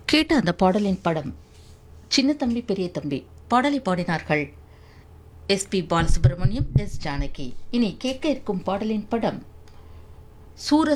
கேட்ட அந்த பாடலின் படம் சின்ன தம்பி பெரிய தம்பி. பாடலை பாடினார்கள் எஸ்பி பாலசுப்ரமணியம், எஸ் ஜானகி. இனி கேட்க இருக்கும் பாடலின் படம் சூர